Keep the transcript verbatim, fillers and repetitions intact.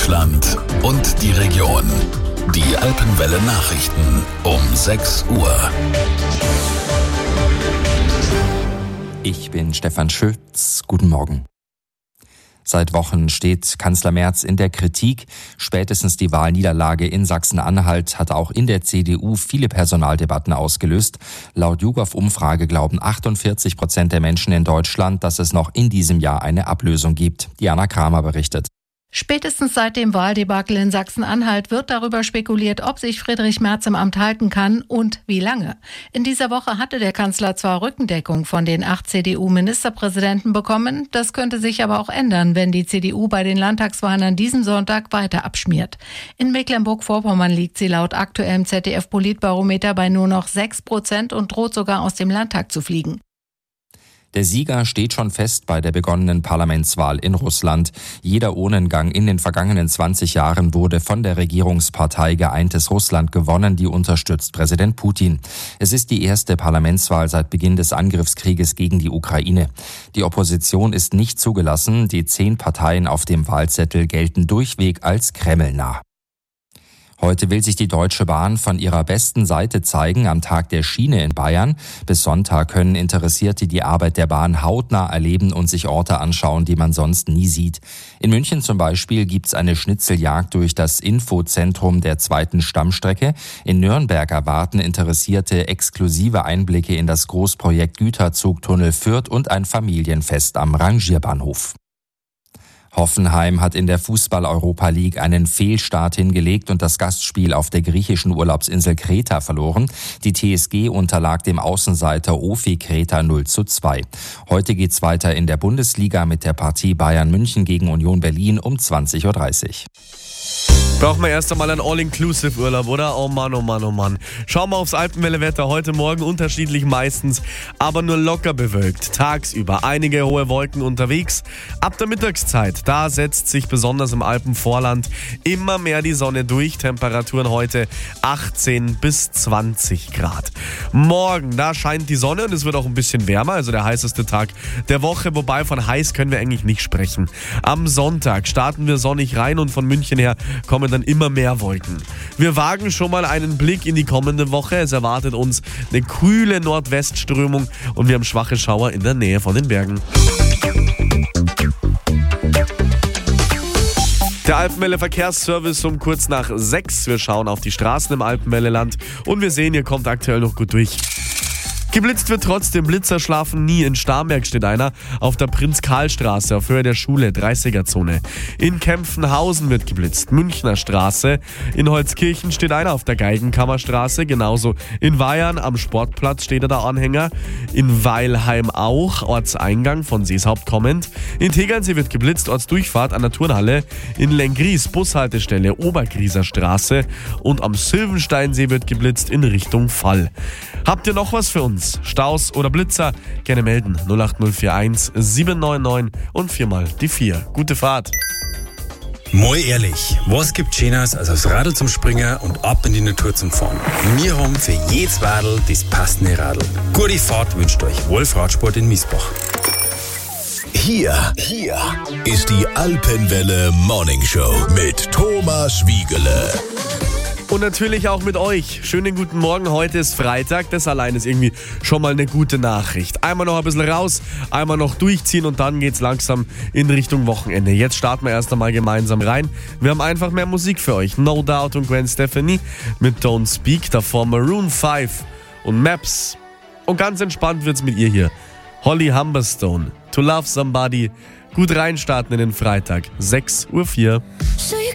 Deutschland und die Region. Die Alpenwelle Nachrichten um sechs Uhr. Ich bin Stefan Schütz. Guten Morgen. Seit Wochen steht Kanzler Merz in der Kritik. Spätestens die Wahlniederlage in Sachsen-Anhalt hat auch in der C D U viele Personaldebatten ausgelöst. Laut YouGov-Umfrage glauben achtundvierzig Prozent der Menschen in Deutschland, dass es noch in diesem Jahr eine Ablösung gibt. Diana Kramer berichtet. Spätestens seit dem Wahldebakel in Sachsen-Anhalt wird darüber spekuliert, ob sich Friedrich Merz im Amt halten kann und wie lange. In dieser Woche hatte der Kanzler zwar Rückendeckung von den acht C D U-Ministerpräsidenten bekommen, das könnte sich aber auch ändern, wenn die C D U bei den Landtagswahlen an diesem Sonntag weiter abschmiert. In Mecklenburg-Vorpommern liegt sie laut aktuellem Z D F-Politbarometer bei nur noch sechs Prozent und droht sogar aus dem Landtag zu fliegen. Der Sieger steht schon fest bei der begonnenen Parlamentswahl in Russland. Jeder Urnengang in den vergangenen zwanzig Jahren wurde von der Regierungspartei Geeintes Russland gewonnen, die unterstützt Präsident Putin. Es ist die erste Parlamentswahl seit Beginn des Angriffskrieges gegen die Ukraine. Die Opposition ist nicht zugelassen. Die zehn Parteien auf dem Wahlzettel gelten durchweg als kremlnah. Heute will sich die Deutsche Bahn von ihrer besten Seite zeigen am Tag der Schiene in Bayern. Bis Sonntag können Interessierte die Arbeit der Bahn hautnah erleben und sich Orte anschauen, die man sonst nie sieht. In München zum Beispiel gibt's eine Schnitzeljagd durch das Infozentrum der zweiten Stammstrecke. In Nürnberg erwarten Interessierte exklusive Einblicke in das Großprojekt Güterzugtunnel Fürth und ein Familienfest am Rangierbahnhof. Hoffenheim hat in der Fußball-Europa League einen Fehlstart hingelegt und das Gastspiel auf der griechischen Urlaubsinsel Kreta verloren. Die T S G unterlag dem Außenseiter O F I Kreta null zu zwei. Heute geht's weiter in der Bundesliga mit der Partie Bayern München gegen Union Berlin um zwanzig Uhr dreißig. Brauchen wir erst einmal einen All-Inclusive-Urlaub, oder? Oh Mann, oh Mann, oh Mann. Schauen wir aufs Alpenwelle-Wetter. Heute Morgen unterschiedlich meistens, aber nur locker bewölkt. Tagsüber einige hohe Wolken unterwegs. Ab der Mittagszeit, da setzt sich besonders im Alpenvorland immer mehr die Sonne durch. Temperaturen heute achtzehn bis zwanzig Grad. Morgen, da scheint die Sonne und es wird auch ein bisschen wärmer, also der heißeste Tag der Woche. Wobei von heiß können wir eigentlich nicht sprechen. Am Sonntag starten wir sonnig rein und von München her kommen dann immer mehr Wolken. Wir wagen schon mal einen Blick in die kommende Woche. Es erwartet uns eine kühle Nordwestströmung und wir haben schwache Schauer in der Nähe von den Bergen. Der Alpenwelle Verkehrsservice um kurz nach sechs. Wir schauen auf die Straßen im Alpenwelleland und wir sehen, ihr kommt aktuell noch gut durch. Geblitzt wird trotzdem, Blitzer schlafen nie. In Starnberg steht einer auf der Prinz-Karl-Straße auf Höhe der Schule, dreißiger-Zone. In Kempfenhausen wird geblitzt, Münchner Straße. In Holzkirchen steht einer auf der Geigenkammerstraße, genauso in Weyern am Sportplatz steht der Anhänger. In Weilheim auch, Ortseingang von Seeshaupt kommend. In Tegernsee wird geblitzt, Ortsdurchfahrt an der Turnhalle. In Lenggries, Bushaltestelle Obergrieser Straße. Und am Sylvensteinsee wird geblitzt in Richtung Fall. Habt ihr noch was für uns? Staus oder Blitzer? Gerne melden. null acht null vier eins sieben neun neun und viermal die vier. Gute Fahrt. Mal ehrlich, was gibt Schöneres als aufs Radl zum Springen und ab in die Natur zum Fahren? Wir haben für jedes Radl das passende Radl. Gute Fahrt wünscht euch Wolf Radsport in Miesbach. Hier, hier ist die Alpenwelle Morning Show mit Thomas Wiegele. Und natürlich auch mit euch. Schönen guten Morgen, heute ist Freitag, das allein ist irgendwie schon mal eine gute Nachricht. Einmal noch ein bisschen raus, einmal noch durchziehen und dann geht's langsam in Richtung Wochenende. Jetzt starten wir erst einmal gemeinsam rein. Wir haben einfach mehr Musik für euch. No Doubt und Gwen Stefani mit Don't Speak, davor Maroon fünf und Maps. Und ganz entspannt wird's mit ihr hier. Holly Humberstone, To Love Somebody. Gut reinstarten in den Freitag, sechs Uhr vier. So you